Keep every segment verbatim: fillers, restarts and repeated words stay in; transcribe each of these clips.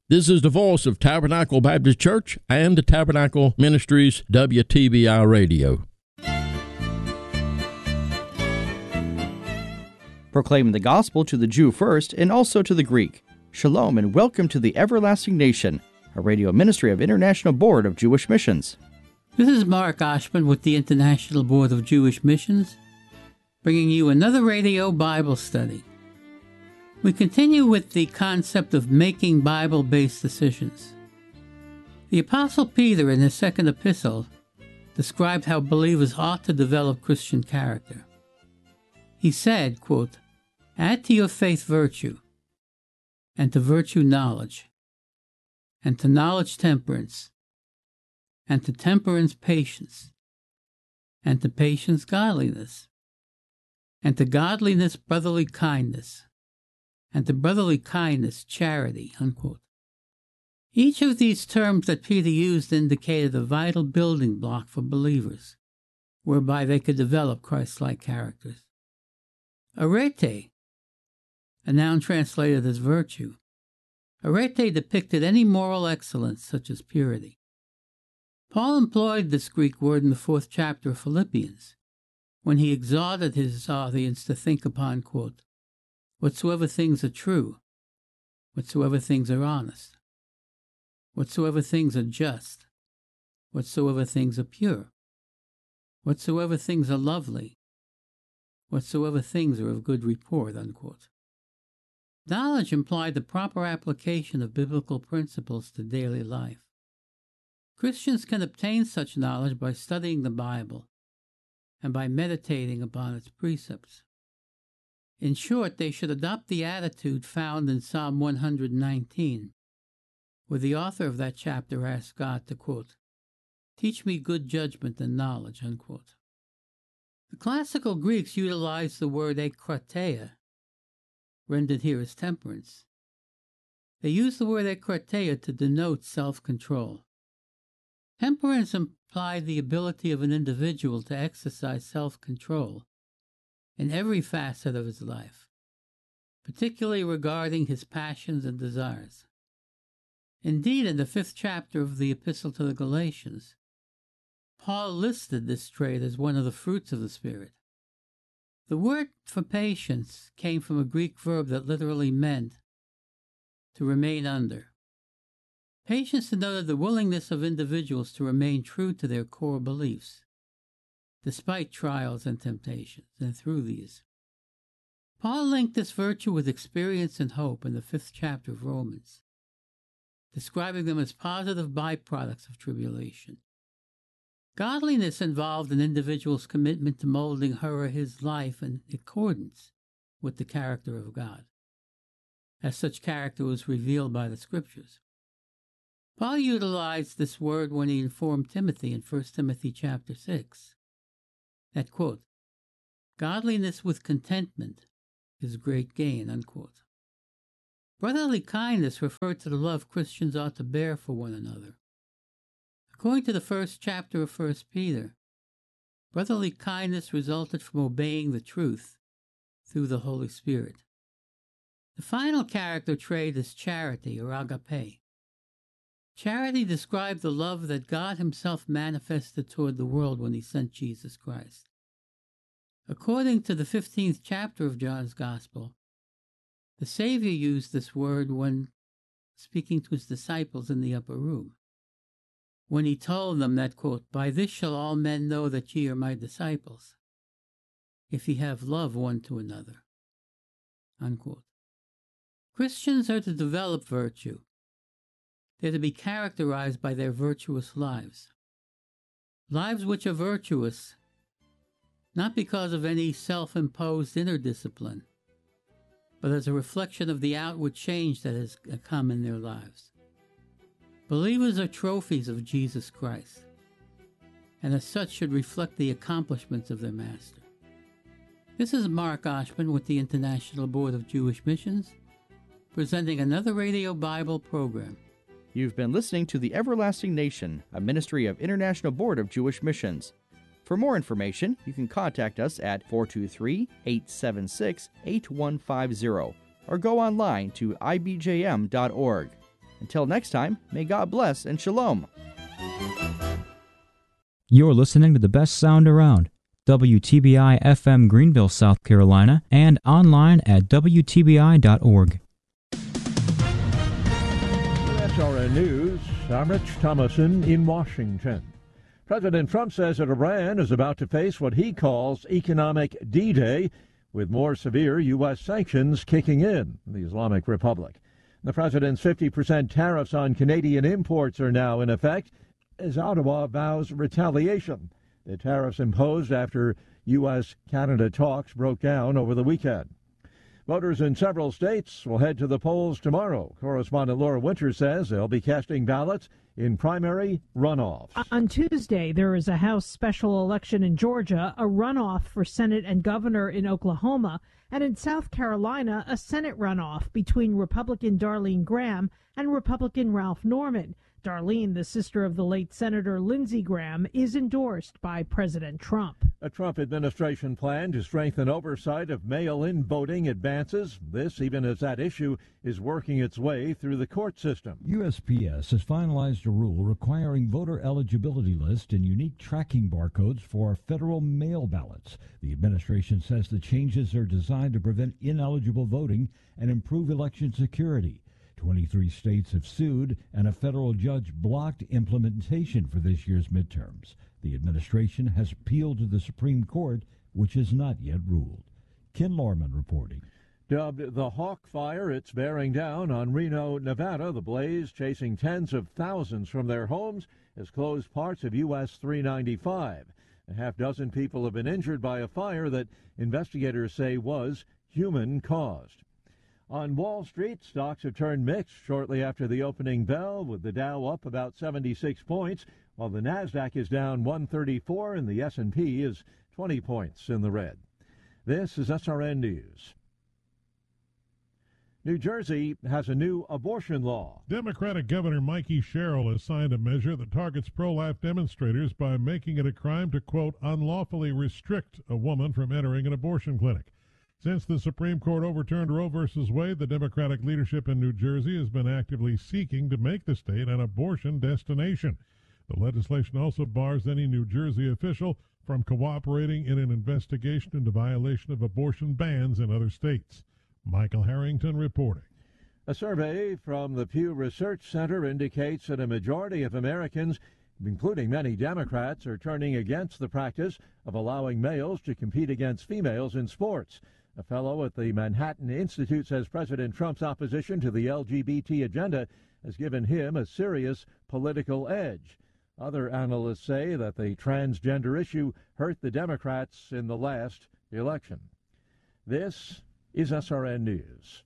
This is the voice of Tabernacle Baptist Church and the Tabernacle Ministries W T B I Radio. Proclaiming the gospel to the Jew first and also to the Greek. Shalom and welcome to the Everlasting Nation, a radio ministry of International Board of Jewish Missions. This is Mark Oshman with the International Board of Jewish Missions, bringing you another radio Bible study. We continue with the concept of making Bible-based decisions. The Apostle Peter, in his second epistle, described how believers ought to develop Christian character. He said, quote, "Add to your faith virtue, and to virtue knowledge, and to knowledge temperance, and to temperance patience, and to patience godliness, and to godliness brotherly kindness, and to brotherly kindness charity," unquote. Each of these terms that Peter used indicated a vital building block for believers, whereby they could develop Christ-like characters. Arete, a noun translated as virtue. Arete depicted any moral excellence, such as purity. Paul employed this Greek word in the fourth chapter of Philippians, when he exhorted his audience to think upon, quote, "whatsoever things are true, whatsoever things are honest, whatsoever things are just, whatsoever things are pure, whatsoever things are lovely, whatsoever things are of good report," unquote. Knowledge implied the proper application of biblical principles to daily life. Christians can obtain such knowledge by studying the Bible and by meditating upon its precepts. In short, they should adopt the attitude found in Psalm one hundred nineteen, where the author of that chapter asks God to, quote, "Teach me good judgment and knowledge," unquote. The classical Greeks utilized the word ekkrateia, rendered here as temperance. They used the word ekkrateia to denote self-control. Temperance implied the ability of an individual to exercise self-control in every facet of his life, particularly regarding his passions and desires. Indeed, in the fifth chapter of the Epistle to the Galatians, Paul listed this trait as one of the fruits of the Spirit. The word for patience came from a Greek verb that literally meant to remain under. Patience denoted the willingness of individuals to remain true to their core beliefs, despite trials and temptations, and through these. Paul linked this virtue with experience and hope in the fifth chapter of Romans, describing them as positive byproducts of tribulation. Godliness involved an individual's commitment to molding her or his life in accordance with the character of God, as such character was revealed by the Scriptures. Paul utilized this word when he informed Timothy in First Timothy chapter six, that, quote, "godliness with contentment is great gain," unquote. Brotherly kindness referred to the love Christians ought to bear for one another. According to the first chapter of First Peter, brotherly kindness resulted from obeying the truth through the Holy Spirit. The final character trait is charity, or agape. Charity described the love that God himself manifested toward the world when he sent Jesus Christ. According to the fifteenth chapter of John's Gospel, the Savior used this word when speaking to his disciples in the upper room, when he told them that, quote, "by this shall all men know that ye are my disciples, if ye have love one to another," unquote. Christians are to develop virtue. They're to be characterized by their virtuous lives. Lives which are virtuous, not because of any self-imposed inner discipline, but as a reflection of the outward change that has come in their lives. Believers are trophies of Jesus Christ, and as such should reflect the accomplishments of their Master. This is Mark Oshman with the International Board of Jewish Missions, presenting another Radio Bible program. You've been listening to The Everlasting Nation, a ministry of International Board of Jewish Missions. For more information, you can contact us at four two three, eight seven six, eight one five zero or go online to I B J M dot org. Until next time, may God bless and shalom. You're listening to the best sound around. W T B I F M Greenville, South Carolina, and online at W T B I dot org. S R N News, I'm Rich Thomason in Washington. President Trump says that Iran is about to face what he calls economic D-Day, with more severe U S sanctions kicking in the Islamic Republic. The president's fifty percent tariffs on Canadian imports are now in effect as Ottawa vows retaliation. The tariffs imposed after U S Canada talks broke down over the weekend. Voters in several states will head to the polls tomorrow. Correspondent Laura Winter says they'll be casting ballots in primary runoffs. On Tuesday, there is a House special election in Georgia, a runoff for Senate and governor in Oklahoma, and in South Carolina, a Senate runoff between Republican Darlene Graham and Republican Ralph Norman. Darlene, the sister of the late Senator Lindsey Graham, is endorsed by President Trump. A Trump administration plan to strengthen oversight of mail-in voting advances. This even as that issue is working its way through the court system. U S P S has finalized a rule requiring voter eligibility lists and unique tracking barcodes for federal mail ballots. The administration says the changes are designed to prevent ineligible voting and improve election security. twenty-three states have sued, and a federal judge blocked implementation for this year's midterms. The administration has appealed to the Supreme Court, which has not yet ruled. Ken Lorman reporting. Dubbed the Hawk Fire, it's bearing down on Reno, Nevada. The blaze, chasing tens of thousands from their homes, has closed parts of U S three ninety-five. A half dozen people have been injured by a fire that investigators say was human-caused. On Wall Street, stocks have turned mixed shortly after the opening bell, with the Dow up about seventy-six points, while the Nasdaq is down one thirty-four and the S and P is twenty points in the red. This is S R N News. New Jersey has a new abortion law. Democratic Governor Mikey Sherrill has signed a measure that targets pro-life demonstrators by making it a crime to, quote, unlawfully restrict a woman from entering an abortion clinic. Since the Supreme Court overturned Roe versus Wade, the Democratic leadership in New Jersey has been actively seeking to make the state an abortion destination. The legislation also bars any New Jersey official from cooperating in an investigation into violation of abortion bans in other states. Michael Harrington reporting. A survey from the Pew Research Center indicates that a majority of Americans, including many Democrats, are turning against the practice of allowing males to compete against females in sports. A fellow at the Manhattan Institute says President Trump's opposition to the L G B T agenda has given him a serious political edge. Other analysts say that the transgender issue hurt the Democrats in the last election. This is S R N News.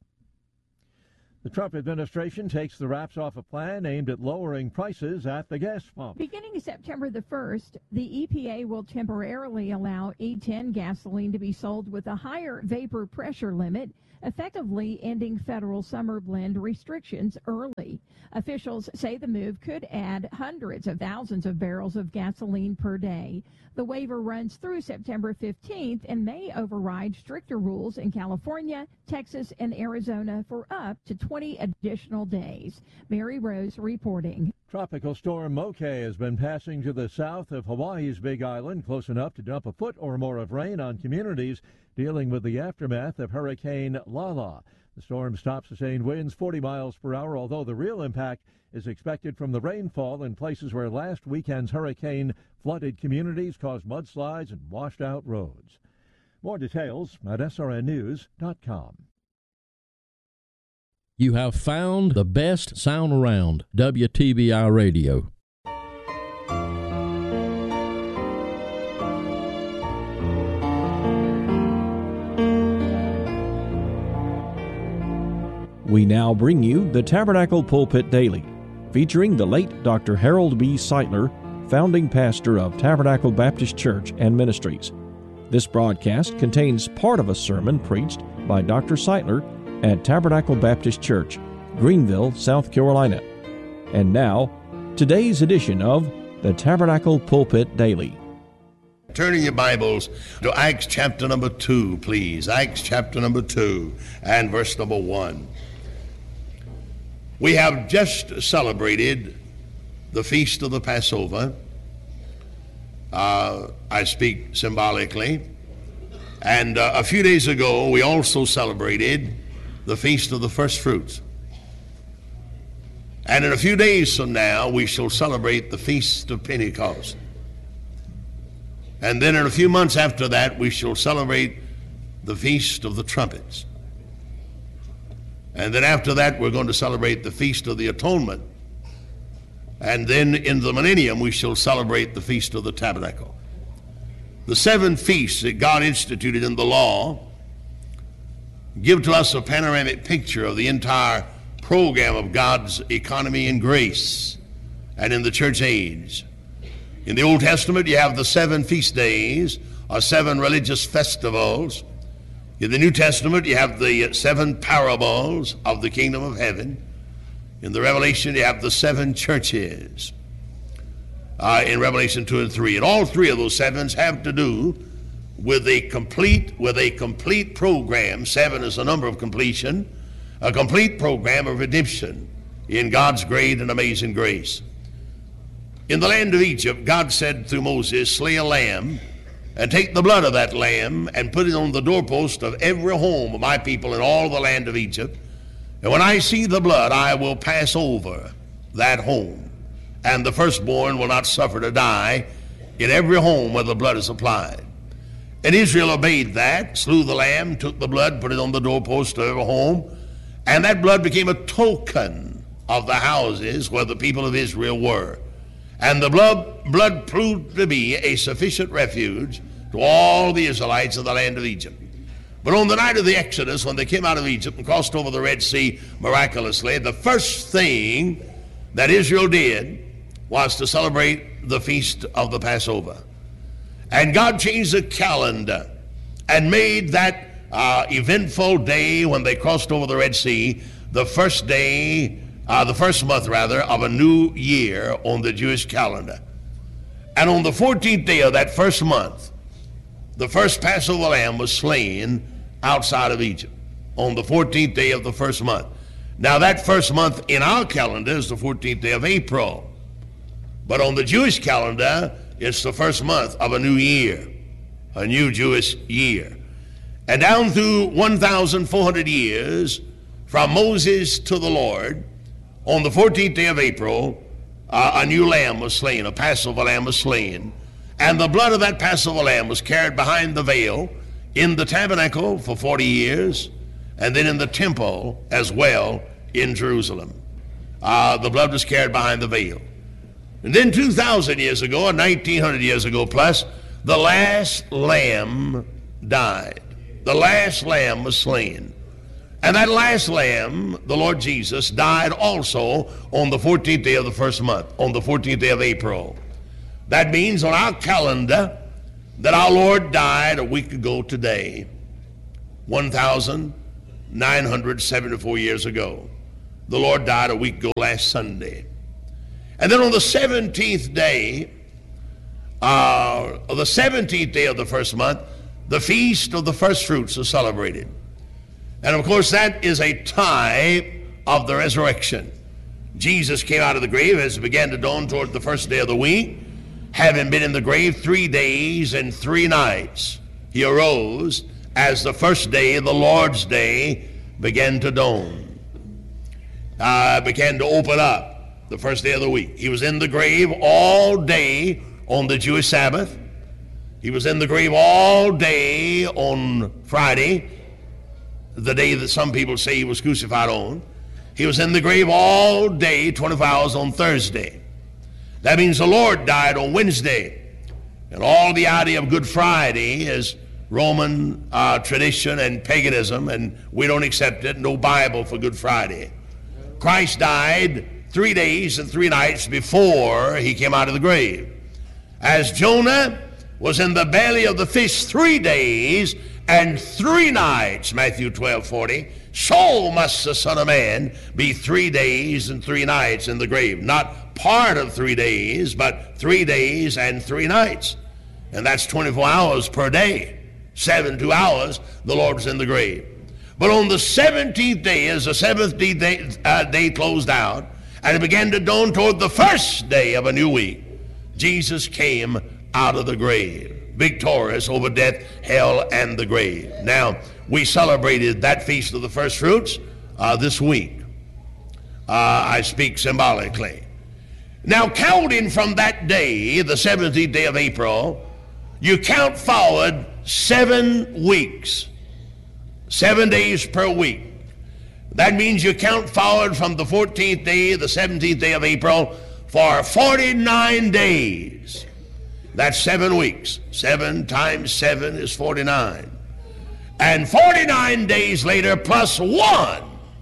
The Trump administration takes the wraps off a plan aimed at lowering prices at the gas pump. Beginning September the first, the E P A will temporarily allow E ten gasoline to be sold with a higher vapor pressure limit, effectively ending federal summer blend restrictions early. Officials say the move could add hundreds of thousands of barrels of gasoline per day. The waiver runs through September fifteenth and may override stricter rules in California, Texas, and Arizona for up to twenty additional days. Mary Rose reporting. Tropical storm Moke has been passing to the south of Hawaii's Big Island, close enough to dump a foot or more of rain on communities dealing with the aftermath of Hurricane Lala. The storm's top sustained winds forty miles per hour, although the real impact is expected from the rainfall in places where last weekend's hurricane flooded communities, caused mudslides, and washed out roads. More details at S R N news dot com. You have found the best sound around, W T B I Radio. We now bring you the Tabernacle Pulpit Daily, featuring the late Doctor Harold B. Sightler, founding pastor of Tabernacle Baptist Church and Ministries. This broadcast contains part of a sermon preached by Doctor Sightler at Tabernacle Baptist Church, Greenville, South Carolina. And now, today's edition of the Tabernacle Pulpit Daily. Turn in your Bibles to Acts chapter number two, please. Acts chapter number two and verse number one. We have just celebrated the Feast of the Passover. Uh, I speak symbolically. And uh, a few days ago, we also celebrated the Feast of the First Fruits. And in a few days from now, we shall celebrate the Feast of Pentecost. And then in a few months after that, we shall celebrate the Feast of the Trumpets. And then after that, we're going to celebrate the Feast of the Atonement. And then in the millennium, we shall celebrate the Feast of the Tabernacle. The seven feasts that God instituted in the law give to us a panoramic picture of the entire program of God's economy and grace and in the church age. In the Old Testament, you have the seven feast days or seven religious festivals. In the New Testament, you have the seven parables of the kingdom of heaven. In the Revelation, you have the seven churches uh, in Revelation two and three. And all three of those sevens have to do with a complete, with a complete program. Seven is a number of completion, a complete program of redemption in God's great and amazing grace. In the land of Egypt, God said through Moses, slay a lamb and take the blood of that lamb and put it on the doorpost of every home of my people in all the land of Egypt. And when I see the blood, I will pass over that home, and the firstborn will not suffer to die in every home where the blood is applied. And Israel obeyed that, slew the lamb, took the blood, put it on the doorpost of every home, and that blood became a token of the houses where the people of Israel were. And the blood, blood proved to be a sufficient refuge to all the Israelites in the land of Egypt. But on the night of the Exodus, when they came out of Egypt and crossed over the Red Sea miraculously, the first thing that Israel did was to celebrate the Feast of the Passover. And God changed the calendar and made that uh, eventful day when they crossed over the Red Sea the first day Uh, the first month, rather, of a new year on the Jewish calendar. And on the fourteenth day of that first month, the first Passover lamb was slain outside of Egypt on the fourteenth day of the first month. Now, that first month in our calendar is the fourteenth day of April. But on the Jewish calendar, it's the first month of a new year, a new Jewish year. And down through one thousand four hundred years, from Moses to the Lord, on the fourteenth day of April, uh, a new lamb was slain, a Passover lamb was slain. And the blood of that Passover lamb was carried behind the veil in the tabernacle for forty years, and then in the temple as well in Jerusalem. Uh, the blood was carried behind the veil. And then two thousand years ago, or nineteen hundred years ago plus, the last lamb died. The last lamb was slain. And that last lamb, the Lord Jesus, died also on the fourteenth day of the first month, on the fourteenth day of April. That means on our calendar that our Lord died a week ago today, one thousand nine hundred seventy-four years ago. The Lord died a week ago last Sunday. And then on the seventeenth day, uh, the seventeenth day of the first month, the Feast of the First Fruits is celebrated. And of course, that is a type of the resurrection. Jesus came out of the grave as it began to dawn toward the first day of the week, having been in the grave three days and three nights. He arose as the first day, the Lord's day, began to dawn, uh, began to open up the first day of the week. He was in the grave all day on the Jewish Sabbath. He was in the grave all day on Friday, the day that some people say he was crucified on. He was in the grave all day, twenty-four hours on Thursday. That means the Lord died on Wednesday. And all the idea of Good Friday is Roman uh, tradition and paganism, and we don't accept it. No Bible for Good Friday. Christ died three days and three nights before he came out of the grave. As Jonah was in the belly of the fish three days and three nights, Matthew twelve forty, so must the Son of Man be three days and three nights in the grave. Not part of three days, but three days and three nights. And that's twenty-four hours per day. seventy-two hours, the Lord was in the grave. But on the seventeenth day, as the seventh day, uh, day closed out, and it began to dawn toward the first day of a new week, Jesus came out of the grave, victorious over death, hell, and the grave. Now, we celebrated that Feast of the First Fruits uh, this week. Uh, I speak symbolically. Now, counting from that day, the seventeenth day of April, you count forward seven weeks, seven days per week. That means you count forward from the fourteenth day, the seventeenth day of April, for forty-nine days. That's seven weeks. Seven times seven is forty-nine. And forty-nine days later plus one.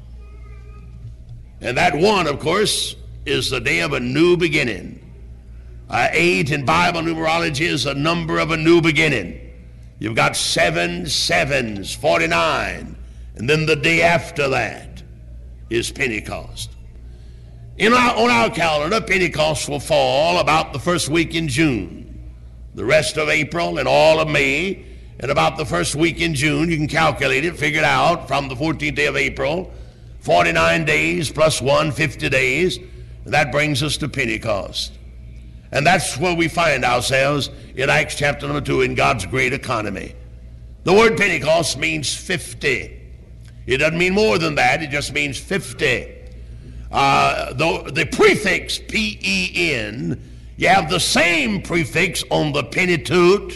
And that one, of course, is the day of a new beginning. Uh, eight in Bible numerology is a number of a new beginning. You've got seven sevens, forty-nine. And then the day after that is Pentecost. In our, on our calendar, Pentecost will fall about the first week in June. The rest of April and all of May, and about the first week in June, you can calculate it, figure it out from the fourteenth day of April, forty-nine days plus one, fifty days, and that brings us to Pentecost. And that's where we find ourselves in Acts chapter number two in God's great economy. The word Pentecost means fifty. It doesn't mean more than that, it just means fifty. Uh, the, the prefix P E N, you have the same prefix on the Pentateuch,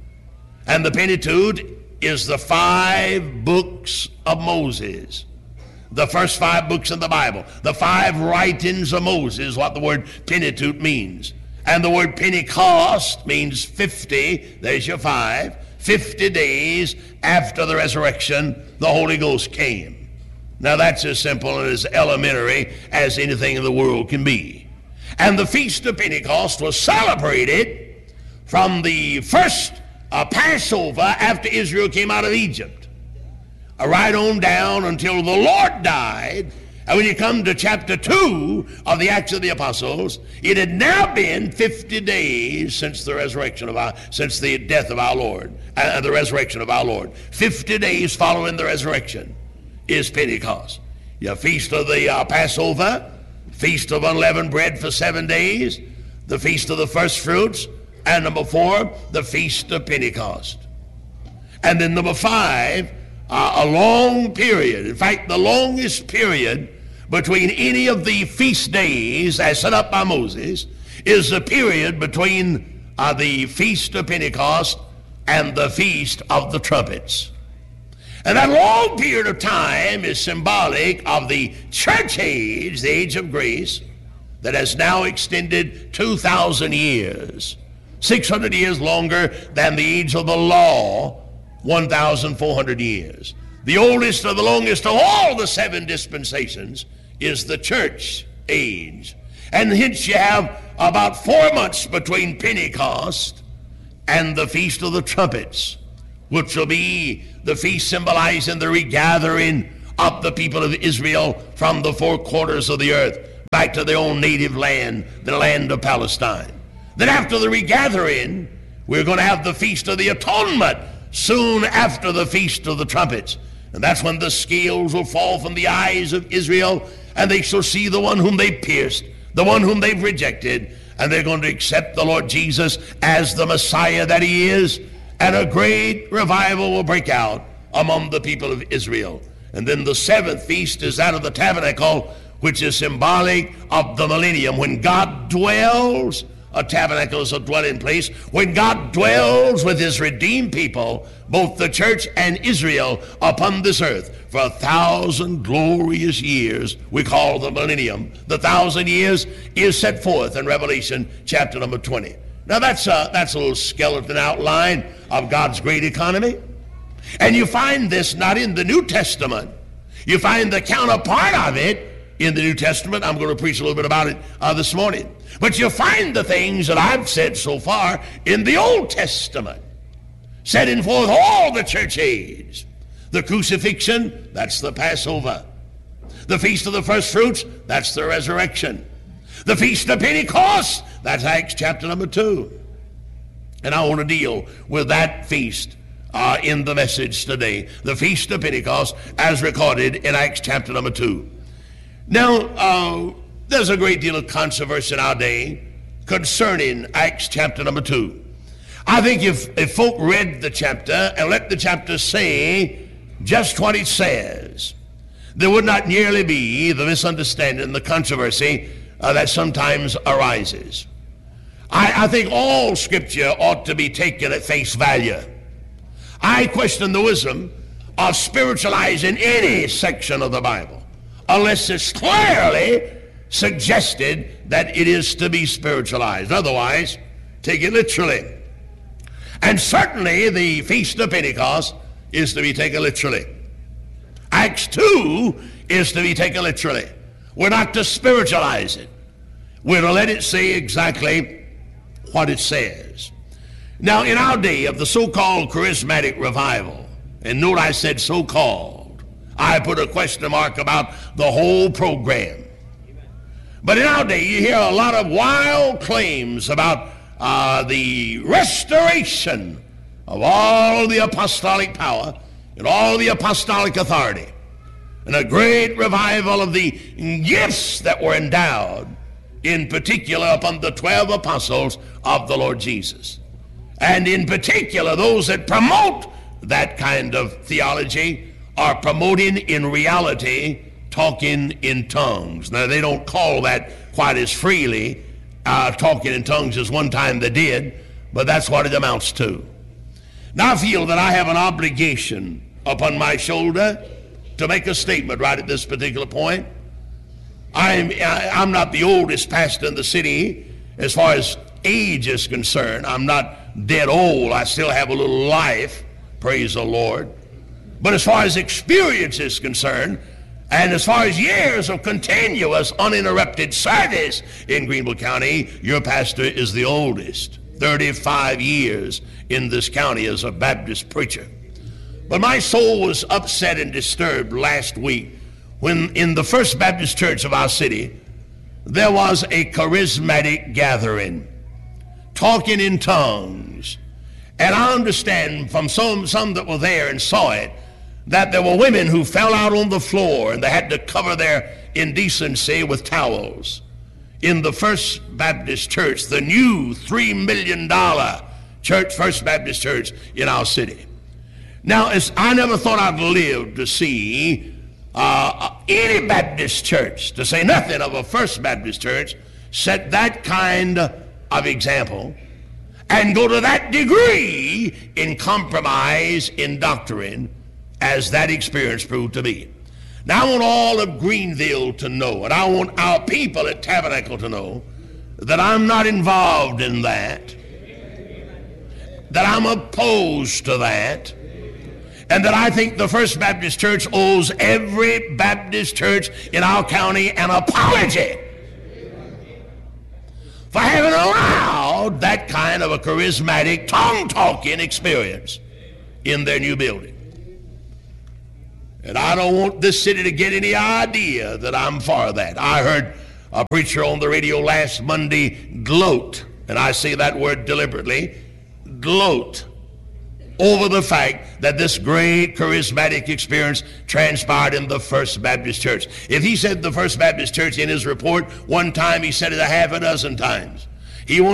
and the Pentateuch is the five books of Moses. The first five books of the Bible. The five writings of Moses, what the word Pentateuch means. And the word Pentecost means fifty, there's your five, fifty days after the resurrection, the Holy Ghost came. Now that's as simple and as elementary as anything in the world can be. And the Feast of Pentecost was celebrated from the first uh, Passover after Israel came out of Egypt, uh, right on down until the Lord died. And when you come to chapter two of the Acts of the Apostles, it had now been fifty days since the resurrection of our, since the death of our Lord, and uh, the resurrection of our Lord. fifty days following the resurrection is Pentecost. Your Feast of the uh, Passover, Feast of Unleavened Bread for seven days, the Feast of the First Fruits, and number four, the Feast of Pentecost. And then number five, uh, a long period, in fact, the longest period between any of the feast days as set up by Moses is the period between uh, the Feast of Pentecost and the Feast of the Trumpets. And that long period of time is symbolic of the church age, the age of grace, that has now extended two thousand years, six hundred years longer than the age of the law, one thousand four hundred years. The oldest or the longest of all the seven dispensations is the church age. And hence you have about four months between Pentecost and the Feast of the Trumpets, which will be the feast symbolizing the regathering of the people of Israel from the four quarters of the earth back to their own native land, the land of Palestine. Then after the regathering, we're going to have the Feast of the Atonement soon after the Feast of the Trumpets. And that's when the scales will fall from the eyes of Israel, and they shall see the one whom they pierced, the one whom they've rejected, and they're going to accept the Lord Jesus as the Messiah that he is, and a great revival will break out among the people of Israel. And then the seventh feast is that of the tabernacle, which is symbolic of the millennium, when God dwells. A tabernacle is a dwelling place. When God dwells with his redeemed people, both the church and Israel, upon this earth for a thousand glorious years, we call the millennium. The thousand years is set forth in Revelation chapter number twenty. Now that's a, that's a little skeleton outline of God's great economy. And you find this not in the New Testament. You find the counterpart of it in the New Testament. I'm going to preach a little bit about it uh, this morning. But you find the things that I've said so far in the Old Testament, setting forth all the church age. The crucifixion, that's the Passover. The Feast of the First Fruits, that's the resurrection. The Feast of Pentecost, that's Acts chapter number two. And I want to deal with that feast uh, in the message today. The Feast of Pentecost as recorded in Acts chapter number two. Now, uh, there's a great deal of controversy in our day concerning Acts chapter number two. I think if, if folk read the chapter and let the chapter say just what it says, there would not nearly be the misunderstanding, the controversy uh, that sometimes arises. I, I think all Scripture ought to be taken at face value. I question the wisdom of spiritualizing any section of the Bible unless it's clearly suggested that it is to be spiritualized. Otherwise, take it literally. And certainly the Feast of Pentecost is to be taken literally. Acts two is to be taken literally. We're not to spiritualize it. We're to let it say exactly what it says. Now, in our day of the so-called charismatic revival, and note I said so-called, I put a question mark about the whole program. But in our day, you hear a lot of wild claims about uh, the restoration of all the apostolic power and all the apostolic authority, and a great revival of the gifts that were endowed, in particular upon the twelve apostles of the Lord Jesus. And in particular, those that promote that kind of theology are promoting in reality talking in tongues. Now, they don't call that quite as freely uh, talking in tongues as one time they did, but that's what it amounts to. Now, I feel that I have an obligation upon my shoulder to make a statement right at this particular point. I'm, I, I'm not the oldest pastor in the city as far as age is concerned. I'm not dead old. I still have a little life, praise the Lord. But as far as experience is concerned, and as far as years of continuous uninterrupted service in Greenville County, your pastor is the oldest. thirty-five years in this county as a Baptist preacher. But my soul was upset and disturbed last week when in the First Baptist Church of our city, there was a charismatic gathering, talking in tongues. And I understand from some, some that were there and saw it, that there were women who fell out on the floor and they had to cover their indecency with towels. In the First Baptist Church, the new three million dollar church, First Baptist Church in our city. Now, as I never thought I'd live to see uh, any Baptist church, to say nothing of a First Baptist Church, set that kind of example and go to that degree in compromise in doctrine as that experience proved to be. Now, I want all of Greenville to know, and I want our people at Tabernacle to know, that I'm not involved in that, that I'm opposed to that, and that I think the First Baptist Church owes every Baptist church in our county an apology for having allowed that kind of a charismatic tongue-talking experience in their new building. And I don't want this city to get any idea that I'm for that. I heard a preacher on the radio last Monday gloat, and I say that word deliberately, gloat, over the fact that this great charismatic experience transpired in the First Baptist Church. If he said the First Baptist Church in his report one time, he said it a half a dozen times. He